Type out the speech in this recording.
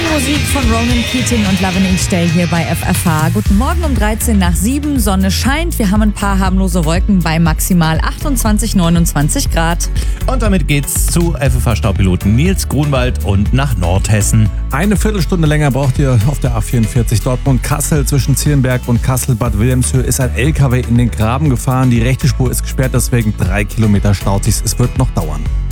Musik von Ronan Keating und Lovin' Each Day hier bei FFH. Guten Morgen um 13 nach 7. Sonne scheint. Wir haben ein paar harmlose Wolken bei maximal 28, 29 Grad. Und damit geht's zu FFH-Staupiloten Nils Grunwald und nach Nordhessen. Eine Viertelstunde länger braucht ihr auf der A44 Dortmund-Kassel. Zwischen Zierenberg und Kassel-Bad Wilhelmshöhe ist ein LKW in den Graben gefahren. Die rechte Spur ist gesperrt, deswegen 3 Kilometer staut sich. Es wird noch dauern.